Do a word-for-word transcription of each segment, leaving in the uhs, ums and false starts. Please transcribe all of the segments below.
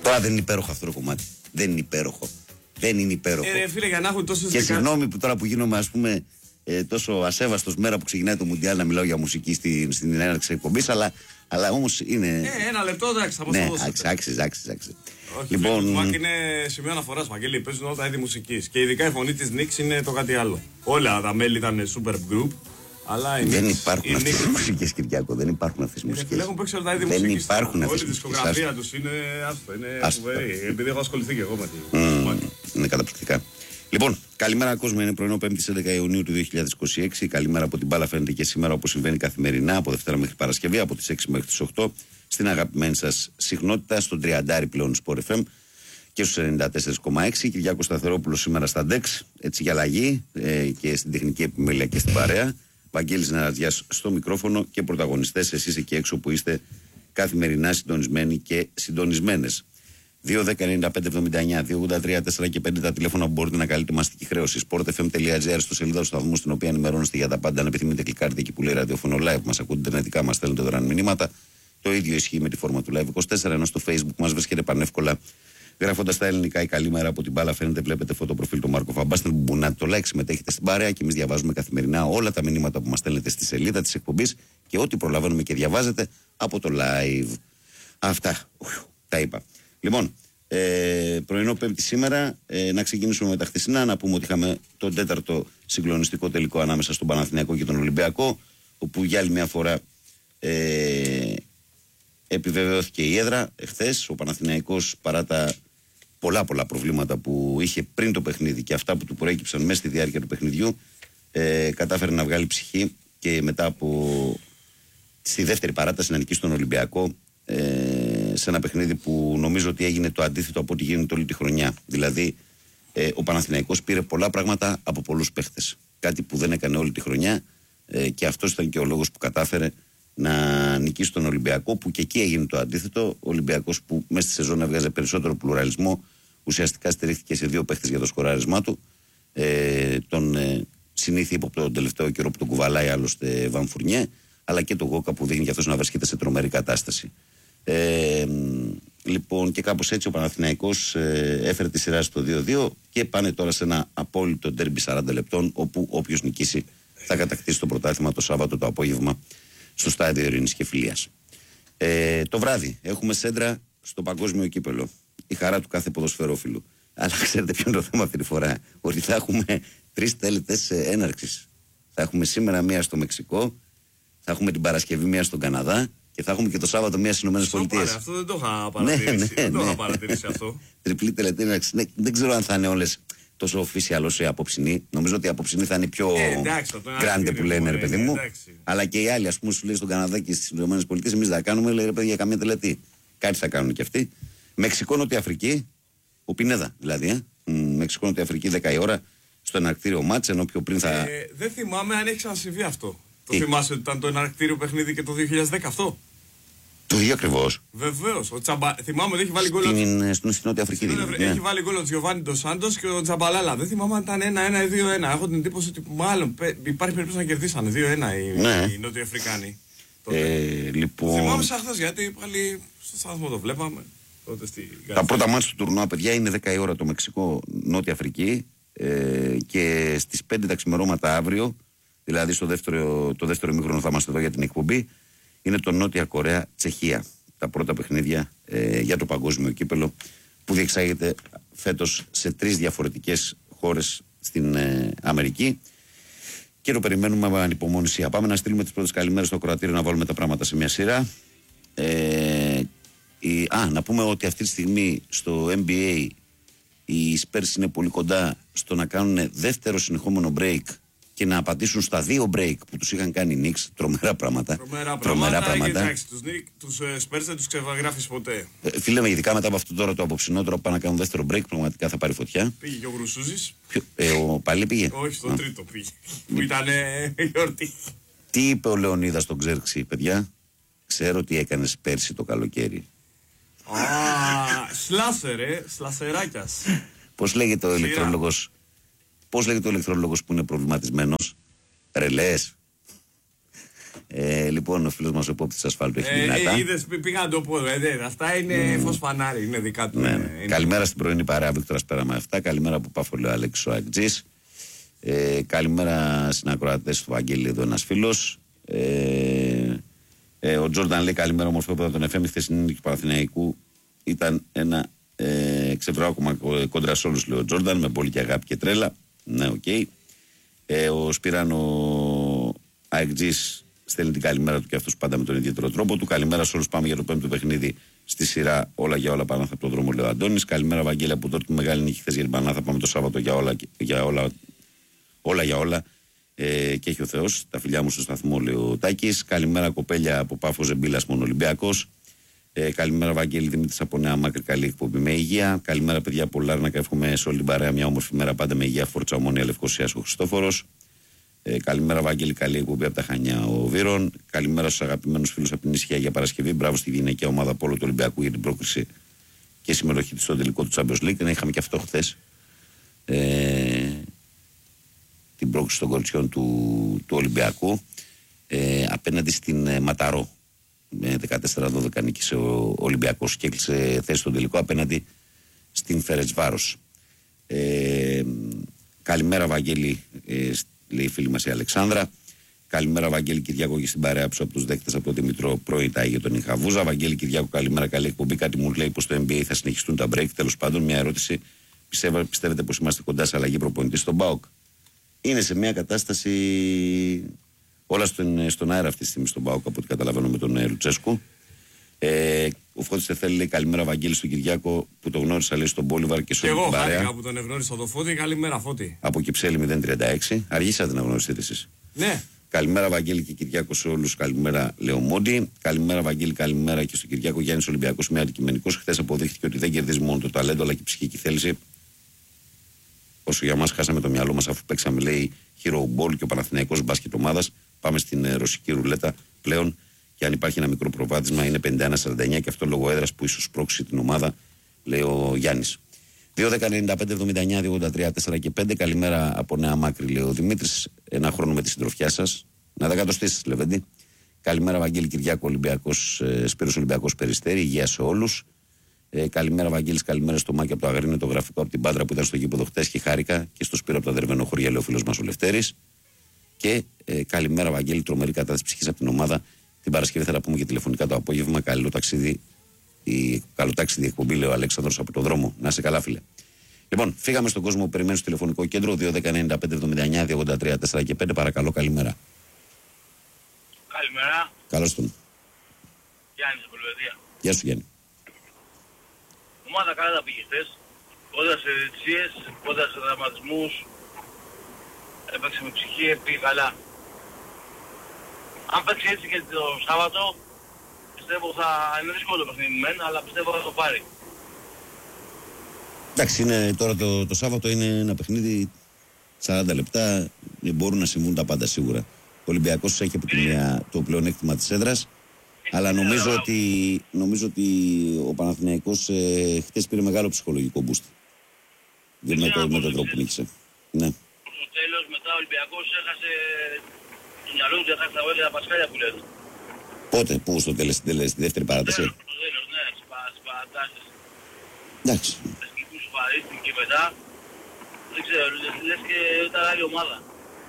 Τώρα δεν είναι υπέροχο αυτό το κομμάτι. Δεν είναι υπέροχο. Δεν είναι υπέροχο. Ε, φίλε, για να έχουν τόσες και συγγνώμη που τώρα που γίνομαι, ας πούμε, ε, τόσο ασέβαστος μέρα που ξεκινάει το Μουντιάλ να μιλάω για μουσική στην, στην έναρξη εκπομπής, αλλά, αλλά όμως είναι. Ε, ένα λεπτό, εντάξει, θα πω. Ναι, άξιζε, άξιζε, άξιζε. Όχι, λοιπόν, το Μάκ είναι σημείο αναφοράς, Βαγγέλη. Παίζουν όλα τα είδη μουσικής. Και ειδικά η φωνή της Νίξ είναι το κάτι άλλο. Όλα τα μέλη ήταν super group. Αλλά δεν Nix, υπάρχουν αυτές οι μουσικές, Κυριάκο. Δεν υπάρχουν αυτές οι μουσικές. Έχουν παίξει όλα τα είδη δεν μουσικής. Υπάρχουν αυτές όλη η δισκογραφία τους είναι άστο. Είναι φοβερή. Επειδή έχω ασχοληθεί και εγώ με τη mm, είναι καταπληκτικά. Λοιπόν, καλημέρα κόσμο. Είναι πρωινό πέμπτη έντεκα Ιουνίου του δύο χιλιάδες είκοσι έξι. Καλημέρα από την μπάλα φαίνεται και σήμερα όπως συμβαίνει καθημερινά από Δευτέρα μέχρι Παρασκευή από τις έξι μέχρι τις οκτώ στην αγαπημένη σας συχνότητα στον τριαντάρι πλέον Sport εφ εμ και στους ενενήντα τέσσερα κόμμα έξι. Κυριάκος Σταθερόπουλος σήμερα στα ντεξ, έτσι για αλλαγή ε, και στην τεχνική επιμέλεια και στην παρέα. Βαγγέλης Νερατζιάς στο μικρόφωνο και πρωταγωνιστές εσείς εκεί έξω που είστε καθημερινά συντονισμένοι και συντονισμένες. δύο δέκα ενενήντα πέντε εβδομήντα εννιά, δύο ογδόντα τρία τέσσερα και πέντε τα τηλέφωνα που μπορείτε να καλείτε μαστική χρέωση. sportfm.gr στο σελίδα του σταθμού στην οποία ενημερώνεστε για τα πάντα. Αν επιθυμείτε, κλικάρετε εκεί που λέει ραδιοφωνο live που μας ακούτε ιντερνετικά, μας στέλνετε δωρεάν μηνύματα. Το ίδιο ισχύει με τη φόρμα του live είκοσι τέσσερα, ενώ στο facebook μας βρίσκεται πανεύκολα. Γράφοντας τα ελληνικά η καλημέρα από την μπάλα φαίνεται, βλέπετε φωτοπροφίλ του Μάρκο Φαμπάστεν που μπουνάτε το like, συμμετέχετε στην παρέα και εμείς διαβάζουμε καθημερινά όλα τα μηνύματα που μας στέλνετε στη σελίδα της εκπομπής και ό,τι προλαβαίνουμε και διαβάζετε από το live. Αυτά. Τα είπα. Λοιπόν, ε, πρωινό Πέμπτη σήμερα, ε, να ξεκινήσουμε με τα χθεσινά. Να πούμε ότι είχαμε τον τέταρτο συγκλονιστικό τελικό ανάμεσα στον Παναθηναϊκό και τον Ολυμπιακό, όπου για άλλη μια φορά ε, επιβεβαιώθηκε η έδρα. Εχθές ο Παναθηναϊκός, παρά τα πολλά πολλά προβλήματα που είχε πριν το παιχνίδι και αυτά που του προέκυψαν μέσα στη διάρκεια του παιχνιδιού, ε, κατάφερε να βγάλει ψυχή και μετά από στη δεύτερη παράταση να νικήσει τον Ολυμπιακό ε, σε ένα παιχνίδι που νομίζω ότι έγινε το αντίθετο από ό,τι γίνεται όλη τη χρονιά. Δηλαδή ε, ο Παναθηναϊκός πήρε πολλά πράγματα από πολλούς παίχτες, κάτι που δεν έκανε όλη τη χρονιά ε, και αυτός ήταν και ο λόγος που κατάφερε να νικήσει τον Ολυμπιακό, που και εκεί έγινε το αντίθετο. Ο Ολυμπιακός που μέσα στη σεζόν έβγαζε περισσότερο πλουραλισμό, ουσιαστικά στηρίχθηκε σε δύο παίχτες για το σκοράρισμά του. Ε, τον ε, συνήθι ύποπτο τον τελευταίο καιρό που τον κουβαλάει άλλωστε Βαν Φουρνιέ, αλλά και τον Γόκα που δείχνει για αυτός να βρίσκεται σε τρομερή κατάσταση. Ε, λοιπόν, και κάπως έτσι ο Παναθηναϊκός ε, έφερε τη σειρά στο δύο δύο και πάνε τώρα σε ένα απόλυτο ντέρμπι σαράντα λεπτών, όπου όποιος νικήσει θα κατακτήσει το πρωτάθλημα το Σάββατο το απόγευμα στο στάδιο Ειρήνης και Φιλίας. Ε, το βράδυ έχουμε σέντρα στο παγκόσμιο κύπελο. Η χαρά του κάθε ποδοσφαιρόφιλου. Αλλά ξέρετε ποιο είναι το θέμα αυτή τη φορά? Ότι θα έχουμε τρεις τέλετες έναρξης. Θα έχουμε σήμερα μία στο Μεξικό, θα έχουμε την Παρασκευή μία στον Καναδά και θα έχουμε και το Σάββατο μία στις Ηνωμένες Πολιτείες. Αυτό δεν το είχα παρατηρήσει. Ναι, ναι, δεν το είχα παρατηρήσει αυτό. Τριπλή τελετή έναρξη. Ναι, δεν ξέρω αν θα είναι όλες τόσο official όσο η απόψινή. Νομίζω ότι η απόψινή θα είναι πιο ε, grande που λένε, ρε παιδί μου. Εντάξει. Αλλά και οι άλλοι, ας πούμε, σου λέει στον Καναδά και στις Ηνωμένες Πολιτείες, εμείς θα κάνουμε, λέει ρε παιδιά, για καμία τελετή. Κάτι θα κάνουν κι αυτοί. Μεξικό, Νότια Αφρική, ο Πινέδα δηλαδή. Ε. Μεξικό, Νότια Αφρική, δέκα η ώρα στο εναρκτήριο μάτς, ενώ πιο πριν θα. Ε, δεν θυμάμαι αν έχει ξανασυμβεί αυτό. Το θυμάσαι ότι ήταν το εναρκτήριο παιχνίδι και το δύο χιλιάδες δέκα αυτό? Το ίδιο ακριβώς. Βεβαίως. Τσαμπα... Θυμάμαι ότι έχει βάλει γκολ. Στην, στην, στην Νότια Αφρική. Στην... Δηλαδή, έχει ναι. βάλει γκολ ο Τζιοβάνι Ντος Σάντος και ο Τζαμπαλάλα. Δεν θυμάμαι αν ήταν ένα ένα ή δύο ένα. Έχω την εντύπωση ότι μάλλον υπάρχει περίπτωση να κερδίσανε δύο ένα οι, ναι. οι Νότιοι Αφρικάνοι. Ε, λοιπόν... Θυμάμαι σαν χθες γιατί πάλι στο σταθμό το βλέπαμε. Τότε στη... Τα πρώτα μάτια του τουρνουά, παιδιά, είναι δέκα η ώρα το Μεξικό, Νότια Αφρική. Ε, και στις πέντε τα ξημερώματα αύριο, δηλαδή στο δεύτερο, το δεύτερο ημίχρονο θα είμαστε εδώ για την εκπομπή, είναι το Νότια Κορέα Τσεχία. Τα πρώτα παιχνίδια ε, για το παγκόσμιο κύπελο που διεξάγεται φέτος σε τρεις διαφορετικές χώρες στην ε, Αμερική. Και το περιμένουμε με ανυπομονησία. Πάμε να στείλουμε τις πρώτες καλημέρες στο ακροατήριο να βάλουμε τα πράγματα σε μια σειρά. Ε, η, α, να πούμε ότι αυτή τη στιγμή στο N B A οι Spurs είναι πολύ κοντά στο να κάνουν δεύτερο συνεχόμενο break και να απαντήσουν στα δύο break που τους είχαν κάνει οι Knicks. Τρομερά πράγματα. Τρομερά, Τρομερά πράγματα. πράγματα. Εντάξει, τους, τους uh, Spurs δεν τους ξεβαγράφεις ποτέ. Ε, φίλε με, ειδικά μετά από αυτό τώρα το απόψινό τώρα που πάνε να κάνουν δεύτερο break, πραγματικά θα πάρει φωτιά. Πήγε και ο Γρουσούζης. Ποιο, ε, ο Παλί πήγε. Όχι, στο τρίτο πήγε. Που ήταν γιορτή. Τι είπε ο Λεωνίδας στον Ξέρξη, παιδιά? Ξέρω τι έκανες πέρσι το καλοκαίρι. Α, σλάσερ, ε, σλασεράκιας. Πώς λέγεται ο ηλεκτρόλογος, πώς λέγεται ο ηλεκτρόλογος που είναι προβληματισμένος? Ρελές. Ε, λοιπόν, ο φίλος μας ο υπόπτης ασφάλτου έχει δυνατά. Ε, είδες, πήγα να το πω. Ε, αυτά είναι mm. φως φανάρι, είναι δικά του. Ναι, ναι. Είναι... Καλημέρα στην πρωινή παρέα, Βίκτορας Πέραμα επτά. Καλημέρα από Πάφολο, Αλέξης ο Αγτζής. Ε, καλημέρα στην ακροατές του Βαγγέλη, εδώ ένας φίλος. Ε, ε, ο Τζόρνταν λέει καλημέρα, ομορφόπεδα των εφ εμ. Η χθεσινή νίκη του Παναθηναϊκού ήταν ένα ε, ξεβράκωμα κόντρα σε όλους, λέει ο Τζόρνταν, με πολύ και αγάπη και τρέλα. Ναι, οκ. Okay. Ε, ο Σπυράνο Αγτζής στέλνει την καλημέρα του και αυτός πάντα με τον ιδιαίτερο τρόπο του. Καλημέρα σε όλους. Πάμε για το πέμπτο παιχνίδι στη σειρά. Όλα για όλα Πανάθα από τον δρόμο, λέει ο Αντώνης. Καλημέρα, Βαγγέλη, από τότε που μεγάλη νίκη χθες για την Πανάθα. Πάμε το Σάββατο για όλα, για όλα, όλα για όλα. Ε, και έχει ο Θεός. Τα φιλιά μου στο σταθμό, λέει ο Τάκης. Καλημέρα, κοπέλια από Πάφο Ζεμπίλας, μόνο Ολυμπιακός. Ε, καλημέρα, Βαγγέλη Δημήτρης από Νέα Μάκρη. Καλή εκπομπή με υγεία. Καλημέρα, παιδιά από Λάρνακα. Εύχομαι σε όλη την παρέα μια όμορφη μέρα πάντα με υγεία. Φόρτσα Ομόνια Λευκοσίας ο Χριστόφορος. Ε, καλημέρα, Βαγγέλη, καλή εκπομπή από τα Χανιά ο Βύρον. Καλημέρα στους αγαπημένους φίλους από την Ισχύα για Παρασκευή. Μπράβο στη γυναικεία ομάδα Πόλο του Ολυμπιακού για την πρόκριση και συμμετοχή της στο τελικό του Champions League. Να είχαμε και αυτό χθες. Ε, την πρόκριση των κοριτσιών του, του Ολυμπιακού ε, απέναντι στην ε, Ματαρό. Με δεκατέσσερα δώδεκα νίκησε ο Ολυμπιακός και έκλεισε θέση στον τελικό απέναντι στην Φερετσβάρος. Ε, καλημέρα, Βαγγέλη. Ε, λέει η φίλη μας η Αλεξάνδρα. Καλημέρα, Βαγγέλη Κυριάκο, και στην παρέα από τους δέκτες από τον Δημητρό Πρόητα για τον Ιγχαβούζα. Βαγγέλη Κυριάκο, καλημέρα, καλή εκπομπή. Κάτι μου λέει πως στο N B A θα συνεχιστούν τα break. Τέλος πάντων, μια ερώτηση. Πιστεύω, πιστεύετε πως είμαστε κοντά σε αλλαγή προπονητή στον ΠΑΟΚ? Είναι σε μια κατάσταση όλα στον, στον αέρα αυτή τη στιγμή στον ΠΑΟΚ, από ό,τι καταλαβαίνω με τον Λουτσέσκου. Ε, ο Φώτης Τεθέλη λέει καλημέρα, Βαγγέλη, στον Κυριάκο που το γνώρισα, λέει, στον Μπόλιβαρ και στον Μπαρέα. Και εγώ χάρηκα που τον ευνόρισα το Φώτη. Καλημέρα, Φώτη. Από Κυψέλη μηδέν τριάντα έξι. Αργήσατε να γνωριστείτε εσείς. Ναι. Καλημέρα, Βαγγέλη και Κυριάκο σε όλους. Καλημέρα, Λεωμόντι. Καλημέρα, Βαγγέλη, καλημέρα και στον Κυριάκο. Γιάννης Ολυμπιακός, με αντικειμενικός. Χθες αποδείχθηκε ότι δεν κερδίζει μόνο το ταλέντο αλλά και η ψυχική θέληση. Όσο για μας χάσαμε το μυαλό μας αφού παίξαμε, λέει, hero ball και ο Παναθηναϊκός μπάσκετ ομάδας. Πάμε στην ε, ρωσική ρουλέτα πλέον. Και αν υπάρχει ένα μικρό προβάδισμα είναι πενήντα ένα σαράντα εννιά και αυτό λόγω έδρας που ίσως πρόξει την ομάδα, λέει ο Γιάννης. δύο δέκα ενενήντα πέντε εβδομήντα εννιά δύο ογδόντα τρία τέσσερα και πέντε. Καλημέρα από Νέα Μάκρη, λέει ο Δημήτρης. Ένα χρόνο με τη συντροφιά σας. Να δεκατοστήσεις, Λεβέντη. Καλημέρα, Βαγγέλη Κυριάκο, Ολυμπιακός, ε, Σπύρος Ολυμπιακός Περιστέρη. Υγεία σε όλους. Ε, καλημέρα, Βαγγέλης, καλημέρα στο Μάκη από το Αγρίνιο, το γραφικό από την Πάντρα που ήταν στο γήπεδο χτες και χάρηκα. Και στο Σπύρο από τα Δερβενοχωριά, λέει ο φίλος μας ο Λευτέρης. Και ε, καλημέρα, Βαγγέλη, τρομερή κατάσταση ψυχής από την ομάδα. Την Παρασκευή θα τα πούμε και τηλεφωνικά το απόγευμα. Καλό ταξίδι, η, καλό ταξίδι εκπομπή, λέει ο Αλέξανδρος από το δρόμο. Να είσαι καλά, φίλε. Λοιπόν, φύγαμε στον κόσμο που περιμένει στο τηλεφωνικό κέντρο δύο δέκα ενενήντα πέντε εβδομήντα εννιά δύο ογδόντα τρία τέσσερα και πέντε. Παρακαλώ, καλημέρα. Καλημέρα. Καλώς τον. Γιάννης από Λεβεδία. Γεια σου, Γιάννη. Ομάδα καλά τα πήγε χθες. Κοντά σε διαιτησίες, κοντά σε δραματισμούς. Έπαιξε με ψυχή, πήγε καλά. Αν παίξει έτσι και το Σάββατο, πιστεύω θα είναι δύσκολο το παιχνίδι μεν, αλλά πιστεύω θα το πάρει. Εντάξει, είναι, τώρα το, το Σάββατο είναι ένα παιχνίδι σαράντα λεπτά, μπορούν να συμβούν τα πάντα σίγουρα. Ο Ολυμπιακός έχει από τη μία το πλεονέκτημα της έδρας, αλλά νομίζω ότι, νομίζω ότι ο Παναθηναϊκός ε, χτες πήρε μεγάλο ψυχολογικό boost με, το, με τον τρόπο που νίκησε. Ναι. Στο τέλος μετά ο Ολυμπιακός έχασε το μυαλό του, έχασε τα όρια τα πασχάλια που λένε. Πότε, πού, στο τέλος, στη δεύτερη παράταση? Στο τέλος, ναι, στις παρατάσεις. Εντάξει. Εθνικούς βαρύτηκε και μετά, δεν ξέρω, λες και ήταν άλλη ομάδα.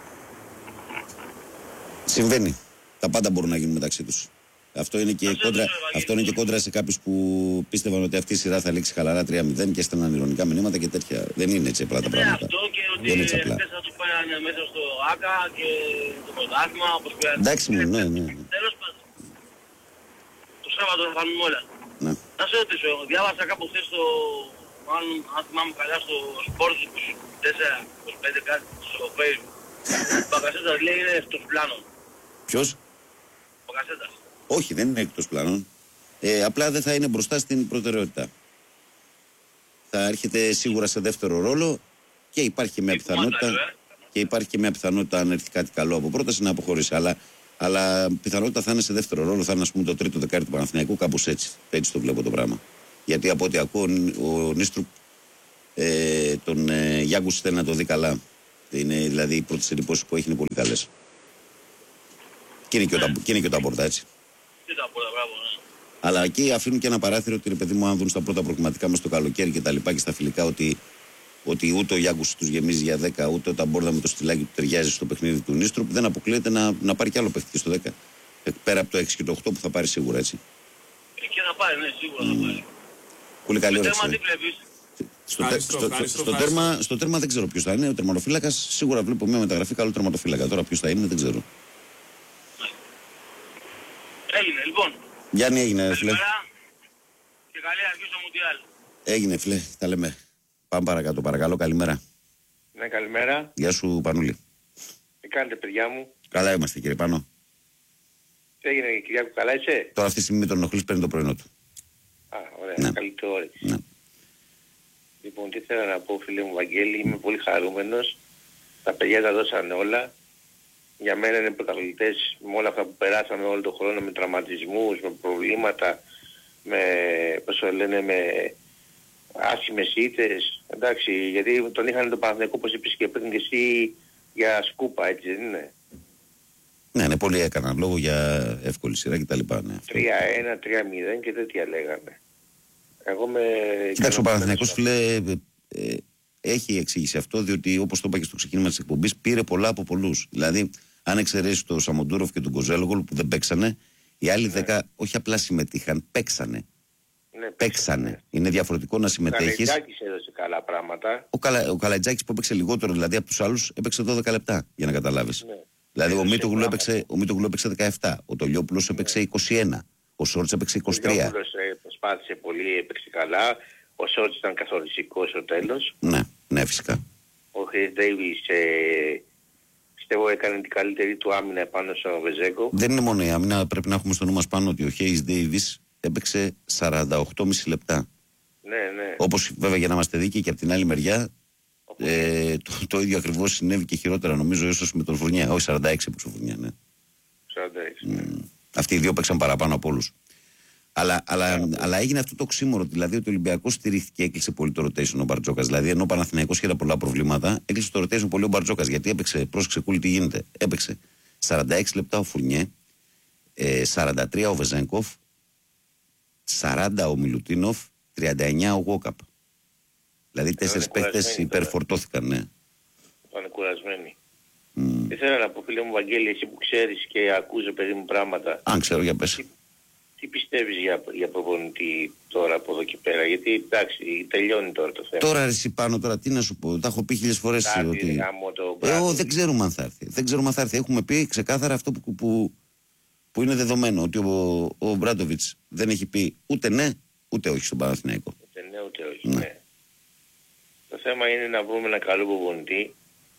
Συμβαίνει. Τα πάντα μπορούν να γίνουν μεταξύ τους. Αυτό είναι και, κόντρα, αυτό είναι και κόντρα σε κάποιους που πίστευαν ότι αυτή η σειρά θα λήξει χαλαρά τρία μηδέν και έστελναν ειρωνικά μηνύματα και τέτοια. Δεν είναι έτσι απλά τα πράγματα. Αυτό και ότι χθες θα του πέρανε μέσα στο ΆΚΑ και το πρωτάθλημα, όπως πέρανε. Εντάξει μου, ναι, ναι. Τέλος πάντων. Το Σάββατο θα κάνουμε όλα. Ναι. Να σε ρωτήσω, διάβασα κάπου χθες στο, μάλλον αν θυμάμαι καλά, στο Sport είκοσι τέσσερα είκοσι πέντε κάτι στο Facebook. Ο Μπακασέτας λέει είναι εκτός πλάνων. Ποιος? Ο Μπακασέτας. Όχι, δεν είναι εκτός πλάνων. Ε, απλά δεν θα είναι μπροστά στην προτεραιότητα. Θα έρχεται σίγουρα σε δεύτερο ρόλο και υπάρχει και μια πιθανότητα. Και υπάρχει και μια πιθανότητα, αν έρθει κάτι καλό από πρόταση, να αποχωρήσει. Αλλά, αλλά πιθανότητα θα είναι σε δεύτερο ρόλο, θα είναι, ας πούμε, το τρίτο δεκάρι του Παναθηναϊκού, κάπως έτσι. Έτσι το βλέπω το πράγμα. Γιατί από ό,τι ακούω, ο Νίστρου ε, τον ε, Γιάγκους θέλει να το δει καλά. Είναι, δηλαδή οι πρώτες εντυπώσεις που έχει είναι πολύ καλές. Και είναι και, ναι. και, και ο Ταμπόρτα, έτσι. Και τα Ταμπόρτα, μπράβο, ναι. Αλλά εκεί αφήνουν και ένα παράθυρο ότι, ρε παιδί μου, αν δουν στα πρώτα προκριματικά μες στο καλοκαίρι και τα λοιπά και στα φιλικά ότι, ότι ούτε ο Γιάνκους τους γεμίζει για δέκα, ούτε ο Ταμπόρτα με το στυλάκι του ταιριάζει στο παιχνίδι του Νίστρου, δεν αποκλείεται να, να πάρει κι άλλο παιχνίδι στο δέκα. Πέρα από το έξι και το οκτώ που θα πάρει σίγουρα, έτσι. Και θα πάρει, ναι, σίγουρα mm. θα πάρει. Πολύ καλή ώρα. Τέρμα τι βλέπεις? Στο, στο, στο, στο, τέρμα, στο τέρμα δεν ξέρω ποιος θα είναι. Ο τερματοφύλακας σίγουρα βλέπω μια μεταγραφή καλό τερματοφύλακα. Τώρα ποιος θα είναι δεν ξέρω. Έγινε, λοιπόν. Γιάννη, έγινε, φίλε. Και καλή αρχή στο Μουντιάλ. Έγινε, φίλε, τα λέμε. Πάμε παρακάτω, παρακαλώ, καλημέρα. Ναι, καλημέρα. Γεια σου, Πανούλη. Τι κάνετε, παιδιά μου? Καλά είμαστε, κύριε Πάνο. Τι έγινε, Κυριάκου, καλά είσαι? Τώρα αυτή τη στιγμή με τον ενοχλείς, παίρνει το πρωινό του. Α, ωραία, ναι. Καλή το όρεξη. Ναι. Λοιπόν, τι θέλω να πω, φίλε μου Βαγγέλη, είμαι πολύ χαρούμενος. Τα παιδιά τα δώσανε όλα. Για μένα είναι πρωταθλητές με όλα αυτά που περάσαμε όλο τον χρόνο, με τραυματισμούς, με προβλήματα, με, πώς το λένε, με άσχημες ήττες. Εντάξει, γιατί τον είχαν τον Παναθηναϊκό, όπως είπες και πριν και εσύ, για σκούπα, έτσι δεν είναι? Ναι, ναι, πολλοί έκαναν λόγο για εύκολη σειρά κτλ. Ναι, τρία ένα, τρία μηδέν και τέτοια λέγανε. Εγώ με... Κοιτάξτε, ο Παναθηναϊκός, φίλε, ε, ε, έχει εξήγηση αυτό, διότι όπως το είπα και στο ξεκίνημα της εκπομπής, πήρε πολλά από πολλούς. Δηλαδή, αν εξαιρέσει τον Σαμοντούροφ και τον Κοζέλογολ που δεν παίξανε, οι άλλοι δέκα ναι. όχι απλά συμμετείχαν, παίξανε. Ναι, παίξανε. Ναι. Είναι διαφορετικό να συμμετέχεις. Ο Καλατζάκης έδωσε καλά πράγματα. Ο, Καλα, ο Καλατζάκης που έπαιξε λιγότερο δηλαδή από τους άλλους έπαιξε δώδεκα λεπτά, για να καταλάβεις. Ναι. Δηλαδή ο Μίτογλου έπαιξε, έπαιξε δεκαεπτά, ο Τολιόπουλος έπαιξε είκοσι ένα, ο Σόρτς έπαιξε είκοσι τρία. Ο Τολιόπουλος προσπάθησε πολύ, έπαιξε καλά, ο Σόρτς ήταν καθοριστικός στο τέλος. Ναι, ναι φυσικά. Ο Χρυς Ντέιβις ε, πιστεύω έκανε την καλύτερη του άμυνα επάνω στο Βεζέγκο. Δεν είναι μόνο η άμυνα, πρέπει να έχουμε στο νου μας πάνω ότι ο Χρυς Ντέιβις έπαιξε σαράντα οκτώ κόμμα πέντε λεπτά. Ναι, ναι. Όπως βέβαια για να είμαστε δίκαιοι και από την άλλη μεριά, ε, το, το ίδιο ακριβώς συνέβη και χειρότερα νομίζω ίσως με τον Φουρνιά. Όχι, σαράντα έξι έπαιξε ο Φουρνιά, ναι. σαράντα έξι, ναι. Mm. Αυτοί οι δύο παίξαν παραπάνω από όλους. Αλλά, αλλά, yeah. αλλά έγινε αυτό το ξύμορο, δηλαδή ότι ο Ολυμπιακός στηρίχθηκε, έκλεισε πολύ το rotation ο Μπαρτζόκας. Δηλαδή ενώ ο Παναθηναϊκός είχε πολλά προβλήματα, έκλεισε το rotation πολύ ο Μπαρτζόκας. Γιατί έπαιξε, πρόσεξε κούλη τι γίνεται. Έπαιξε σαράντα έξι λεπτά ο Φουρνιέ, ε, σαράντα τρία ο Βεζένκοφ, σαράντα ο Μιλουτίνοφ, τριάντα εννιά ο Γόκαπ. Δηλαδή τέσσερις παίκτες υπερφορτώθηκαν, ναι. Ήταν κουρασμένοι. Mm. Ήθελα να πω, φίλε μου Βαγγέλη, εσύ που ξέρεις και ακούς παιδί μου πράγματα. Αν ξέρω, για πες. Τι, τι πιστεύεις για, για προπονητή τώρα από εδώ και πέρα? Γιατί εντάξει, τελειώνει τώρα το θέμα. Τώρα εσύ πάνω, τώρα τι να σου πω, τα έχω πει χίλιες φορές. Τάρτη, ότι... το ε, ό, δεν ξέρουμε αν θα έρθει. Δεν ξέρουμε αν θα έρθει. Έχουμε πει ξεκάθαρα αυτό που, που, που είναι δεδομένο, ότι ο, ο Μπράντοβιτς δεν έχει πει ούτε ναι, ούτε όχι στον Παναθηναϊκό. Ούτε ναι, ούτε όχι, ναι. ναι. Το θέμα είναι να βρούμε ένα καλό προπονητή.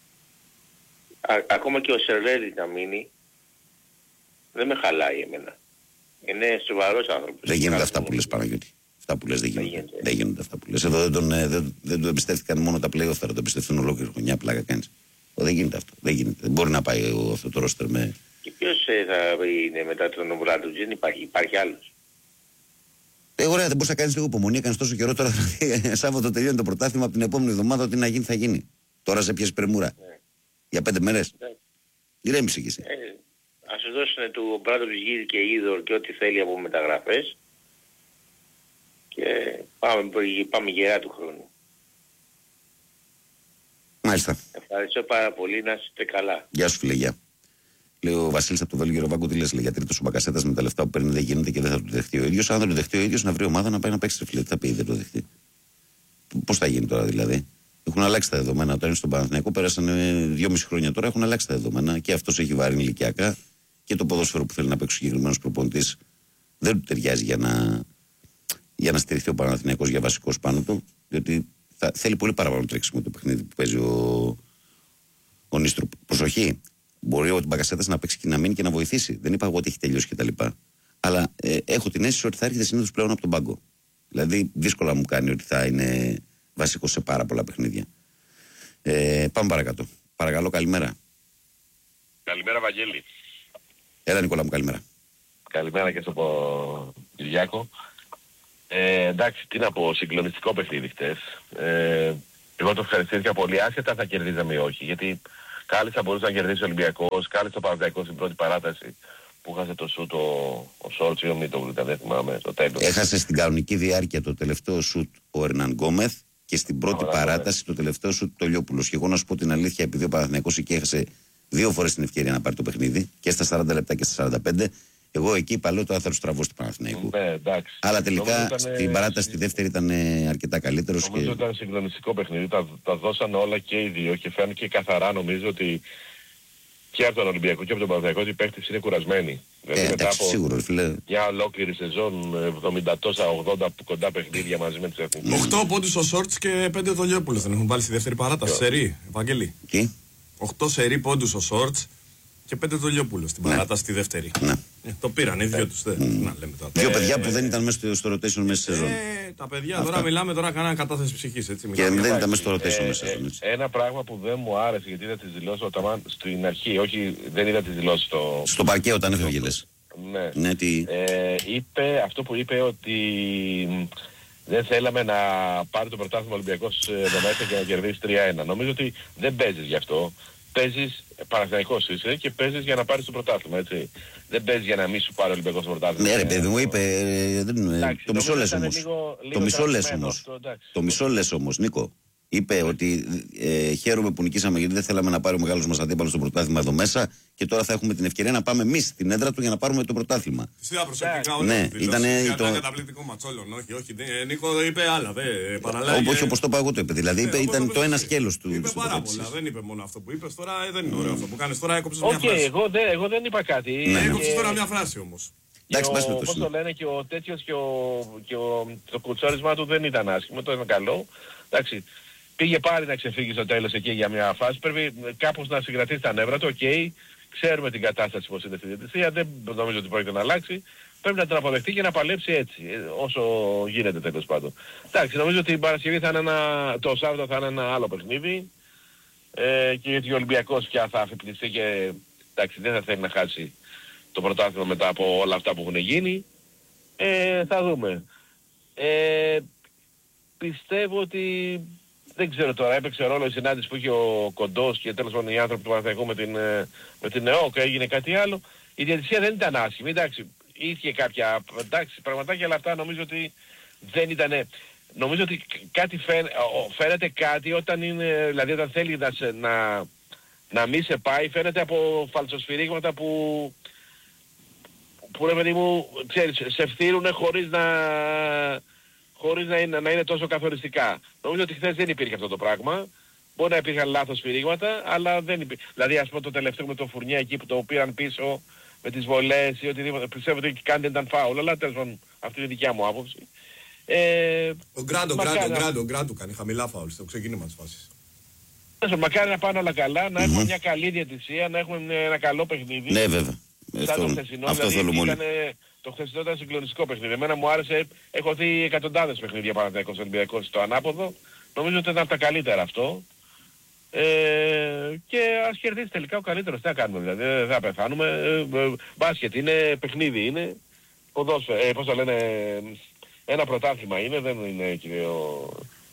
Α, ακόμα και ο Σερβέρη να μείνει, δεν με χαλάει εμένα. Είναι σοβαρός άνθρωπος. Δεν γίνονται αυτά που λες, Παναγιώτη. Αυτά που λες δεν γίνονται. Δεν γίνονται, δεν γίνονται αυτά που λες. Εδώ δεν τον, δεν, δεν τον εμπιστεύτηκαν μόνο τα play-off, τώρα το εμπιστευτούν ολόκληρη χρονιά, πλάκα κάνεις. Δεν γίνεται αυτό. Δεν γίνεται. Δεν μπορεί να πάει ο, αυτό το ρόστερ με... Και ποιος ε, θα είναι μετά τον Ομπράντο? Δεν υπάρχει. Υπάρχει άλλος. Ε, ωραία, δεν μπορείς να κάνεις λίγο υπομονή, κάνεις τόσο καιρό τώρα. Σάββατο τελειώνει το πρωτάθλημα, από την επόμενη εβδομάδα ό,τι να γίνει θα γίνει. Τώρα σε πιέσεις πρεμούρα. Ναι. Για πέντε μέρες. Ναι. Ηρέμησε κι εσύ. Ε, ας σου δώσουν του Ομπράντοβιτς γύρι και είδωρ και ό,τι θέλει από μεταγραφές. Και πάμε, πάμε γερά του χρόνου. Μάλιστα. Ευχαριστώ πάρα πολύ, να είστε καλά. Γεια σου, φίλε, γεια. Λέει ο Βασίλης από το Βέλγιο Ροβάγκο, τι λες, λέει, για τρίτος ο Μπακασέτας με τα λεφτά που παίρνει δεν γίνεται και δεν θα το δεχτεί ο ίδιος. Αν δεν το δεχτεί ο ίδιος, να βρει ομάδα να πάει να παίξει, φίλε, τι θα πει, δεν το δεχτεί. Πώς θα γίνει τώρα δηλαδή? Έχουν αλλάξει τα δεδομένα. Όταν είναι στον Παναθηναϊκό πέρασαν δυόμιση χρόνια τώρα, έχουν αλλάξει τα δεδομένα και αυτός έχει βάρη ηλικιακά και το ποδόσφαιρο που θέλει να παίξει ο συγκεκριμένος προπονητής δεν του ταιριάζει για να, για να στηριχθεί ο Παναθηναϊκός για βασικός πάνω του, διότι θα, θέλει πολύ παραπάνω τρέξιμο το παιχνίδι που παίζει ο, ο Νίστρου. Προσοχή. Μπορεί ο Μπακασέτας να παίξει και να μείνει και να βοηθήσει. Δεν είπα εγώ ότι έχει τελειώσει κτλ. Αλλά ε, έχω την αίσθηση ότι θα έρχεται συνήθως πλέον από τον πάγκο. Δηλαδή, δύσκολα μου κάνει ότι θα είναι βασικός σε πάρα πολλά παιχνίδια. Ε, πάμε παρακάτω. Παρακαλώ, καλημέρα. Καλημέρα, Βαγγέλη. Έλα, Νικόλα μου, καλημέρα. Καλημέρα και στο Κυριάκο. Ε, εντάξει, τι να πω, συγκλονιστικό παιχνίδι χτες. Ε, εγώ το ευχαριστήθηκα πολύ, άσχετα θα κερδίζαμε ή όχι, γιατί κάλλιστα μπορούσε να κερδίσει ο Ολυμπιακός, κάλλιστα ο Παναθηναϊκός στην πρώτη παράταση που χάσε το σούτ ο, ο Σόρτς ή ο Μίτογλου, δεν θυμάμαι, στο τέλος. Έχασε στην κανονική διάρκεια το τελευταίο σούτ ο Ερναν Γκόμεθ και στην πρώτη Άρα, παράταση το τελευταίο σούτ το Λιόπουλος. Και εγώ να σου πω την αλήθεια, επειδή ο Παναθηναϊκός εκεί έχασε δύο φορές την ευκαιρία να πάρει το παιχνίδι, και στα σαράντα λεπτά και στα σαράντα πέντε, εγώ εκεί παλαιό το άθερο στραβό του Παναθηναϊκού. Ναι, εντάξει. Αλλά τελικά ήταν, στην παράταση τη δεύτερη ήταν αρκετά καλύτερος. Νομίζω και... ήταν συγκλονιστικό παιχνίδι. Τα, τα δώσαν όλα και οι δύο και φάνηκε καθαρά, νομίζω, ότι και από τον Ολυμπιακό και από τον Παναθηναϊκό ότι οι παίκτες είναι κουρασμένοι. Ε, δηλαδή μετά από σίγουρο, φίλε. μια ολόκληρη σεζόν, εβδομήντα τόσα ογδόντα κοντά παιχνίδια μαζί με τους εθνικούς. οκτώ πόντους ο Σόρτς και πέντε το Λιόπουλος δεν έχουν βάλει στη δεύτερη παράταση. Σερί, Ευαγγελή. Τι? οκτώ σερί πόντους ο Σόρτς και πέντε το Λιόπουλος στην ναι. παράταση στη δεύτερη. Ναι. Ε, το πήραν οι δυο τους. Mm. Να λέμε τώρα. Δύο ε, παιδιά ε, που δεν ήταν μέσα στο rotation μέσα στη σεζόν. Ε, τα παιδιά Αυτά. Τώρα μιλάμε, τώρα κάνανε κατάθεση ψυχής. Έτσι, και δεν ήταν μέσα στο rotation ε, μέσα στη σεζόν. Ε, ένα πράγμα που δεν μου άρεσε γιατί είδα τις δηλώσεις ο Ταμάν στην αρχή, όχι δεν είδα τις δηλώσεις στο... Στο παρκέ όταν έφευγε λες. Ναι. ναι τι... ε, είπε αυτό που είπε ότι δεν θέλαμε να πάρει το πρωτάθλημα Ολυμπιακός εδώ μέσα και να κερδίσει τρία ένα. Νομίζω ότι δεν παίζεις γι' αυτό. Παίζεις, Παναθηναϊκός είσαι και παίζεις για να πάρεις το πρωτάθλημα, έτσι. Δεν παίζεις για να μην σου πάρει ο Ολυμπιακός το πρωτάθλημα. Ναι ρε παιδί μου είπε, ε, δεν, εντάξει, το μισό λες όμως. Λίγο, λίγο το μισό λες όμως. Αυτό, το μισό λες όμως, Νίκο. Είπε ότι ε, χαίρομαι που νικήσαμε γιατί δεν θέλαμε να πάρει ο μεγάλος μας αντίπαλος στο πρωτάθλημα εδώ μέσα και τώρα θα έχουμε την ευκαιρία να πάμε εμείς στην έδρα του για να πάρουμε το πρωτάθλημα. Στην προσωπικά όλα. Ναι, ήταν το καταπληκτικό μάτς όλων. Όχι, όχι. Νίκο είπε άλλα. Παραλλάγει. Όχι όπως το είπα εγώ το είπε. Δηλαδή είπε, ήταν το ένα σκέλος του. Είπε πάρα πολλά. Δεν είπε μόνο αυτό που είπες τώρα. Δεν είναι ωραίο αυτό που κάνεις τώρα. Έκοψες μια φράση. Εγώ δεν είπα κάτι. Έκοψες τώρα μια φράση όμως. Εντάξει, πας με το πώς το λένε και ο τέτοιος και το κουτσόρισμά του δεν ήταν άσχημο. Το ήταν καλό. Εντάξει. Πήγε πάλι να ξεφύγει στο τέλος εκεί για μια φάση. Πρέπει κάπως να συγκρατήσει τα νεύρα του. Οκ, okay, ξέρουμε την κατάσταση πως είναι στη διαιτησία. Δεν νομίζω ότι πρόκειται να αλλάξει. Πρέπει να την αποδεχτεί και να παλέψει έτσι. Όσο γίνεται τέλος πάντων. Εντάξει, νομίζω ότι η Παρασκευή θα είναι ένα, το Σάββατο θα είναι ένα άλλο παιχνίδι. Ε, και γιατί ο Ολυμπιακός πια θα αφιπληστεί και εντάξει, δεν θα θέλει να χάσει το πρωτάθλημα μετά από όλα αυτά που έχουν γίνει. Ε, θα δούμε. Ε, πιστεύω ότι δεν ξέρω τώρα, έπαιξε ρόλο η συνάντηση που είχε ο Κοντός και τέλος πάντων οι άνθρωποι του Παναθηναϊκού με την, με την ΕΟΚ, έγινε κάτι άλλο. Η διαιτησία δεν ήταν άσχημη, εντάξει, είχε κάποια, εντάξει, πραγματάκια, αλλά αυτά νομίζω ότι δεν ήταν, νομίζω ότι κάτι φαίνεται, φαίνεται κάτι όταν είναι, δηλαδή όταν θέλει να, σε, να, να μην σε πάει, φαίνεται από φαλσοσφυρίγματα που, που ρε παιδί μου, ξέρεις, σε φτύρουνε χωρίς να... χωρίς να είναι, να είναι τόσο καθοριστικά. Νομίζω ότι χθες δεν υπήρχε αυτό το πράγμα. Μπορεί να υπήρχαν λάθος σφυρίγματα, αλλά δεν υπήρχε. Δηλαδή ας πούμε το τελευταίο με το Φουρνιά εκεί που το πήραν πίσω με τις βολές ή οτιδήποτε. Πιστεύω ότι κάτι δεν ήταν φάουλ, αλλά τέλος πάντων αυτή είναι η δικιά μου άποψη. Ε, ο Γκράντο, Γκράντο, Γκράντο, Γκράντο κάνει χαμηλά φάουλ στο ξεκίνημα της φάσης. Μακάρι να πάνε όλα καλά, να mm-hmm. έχουμε μια καλή διαιτησία, να έχουμε ένα καλό παιχνίδι. Ναι βέβαια. Σαν το χθεσινό, αυτό δηλαδή ήταν, το χθεσινό ήταν συγκλονιστικό παιχνίδι. Εμένα μου άρεσε, έχω δει εκατοντάδες παιχνίδια Παναθηναϊκός Ολυμπιακός στο ανάποδο. Νομίζω ότι ήταν από τα καλύτερα αυτό. Ε, και ας κερδίσει τελικά ο καλύτερος. Τι θα κάνουμε δηλαδή, δεν θα πεθάνουμε. Ε, ε, μπάσκετ είναι, παιχνίδι είναι. Ποδόσφαιρο, ε, πώς το λένε, ένα πρωτάθλημα είναι, δεν είναι κύριο,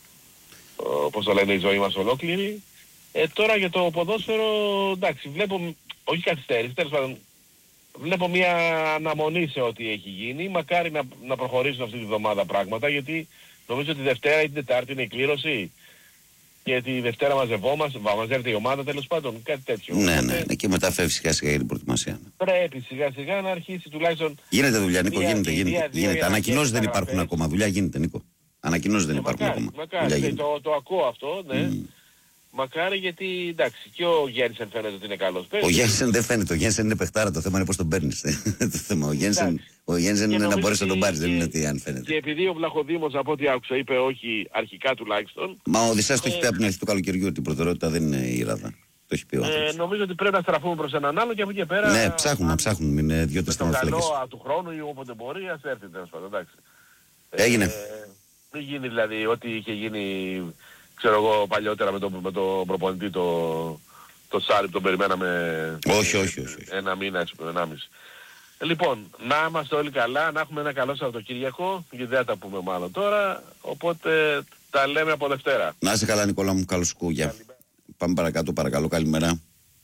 πώς το λένε, η ζωή μας ολόκληρη. Ε, τώρα για το ποδόσφαιρο, εντάξει, βλέπω, όχι καθυστέρηση, τέλος πάντων, βλέπω μια αναμονή σε ό,τι έχει γίνει. Μακάρι να, να προχωρήσουν αυτή τη βδομάδα πράγματα, γιατί νομίζω ότι Δευτέρα ή την Τετάρτη είναι η κλήρωση. Γιατί η Δευτέρα μαζευόμαστε, μαζεύεται η ομάδα τέλος πάντων, κάτι τέτοιο. Ναι, ναι, ναι, και μετά φεύγει σιγά σιγά για την προετοιμασία. Πρέπει σιγά σιγά να αρχίσει τουλάχιστον. Γίνεται δουλειά, Νίκο, γίνεται. γίνεται, γίνεται. Ανακοινώσεις δεν υπάρχουν ακόμα. Δουλειά γίνεται, Νίκο. Ανακοινώσεις δεν υπάρχουν ακόμα. Μακάρι, το, το ακούω αυτό, ναι. Mm. Μακάρι γιατί εντάξει και ο Γένσεν φαίνεται ότι είναι καλός παίκτης. Ο Γένσεν δεν φαίνεται, ο Γένσεν είναι παιχτάρα, το θέμα είναι πώς τον παίρνεις. το θέμα, ο Γένσεν, ο Γένσεν είναι να μπορείς να τον πάρεις, δεν είναι ότι αν φαίνεται. Και επειδή ο Βλαχοδήμος από ό,τι άκουσα είπε όχι αρχικά τουλάχιστον. Μα ο Οδυσσέας το έχει πει από την αρχή του καλοκαιριού ότι η προτεραιότητα δεν είναι η Ράδα. Το έχει πει ο άνθρωπος. Ε, νομίζω ότι πρέπει να στραφούμε προς έναν άλλο και από εκεί και πέρα. Ναι, ψάχνουν, να ψάχνουν, είναι δύο-τρεις θεματοφύλακες. Με το καλό του χρόνου ή όποτε μπορεί, ας έρθει τέλος πάντων, εντάξει. Έγινε. Ε, μην γίνει δηλαδή ό,τι είχε γίνει. Ξέρω εγώ παλιότερα με τον με το προπονητή το, το Σάρι που τον περιμέναμε όχι, όχι, όχι, όχι. ένα μήνα, έτσι, ενάμιση. Λοιπόν, να είμαστε όλοι καλά, να έχουμε ένα καλό Σαββατοκύριακο, γιατί δεν τα πούμε μάλλον τώρα, οπότε τα λέμε από Δευτέρα. Να είσαι καλά Νικόλα μου, καλώς σκούγια. Πάμε παρακάτω, παρακαλώ, καλημέρα.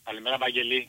Καλημέρα Βαγγέλη.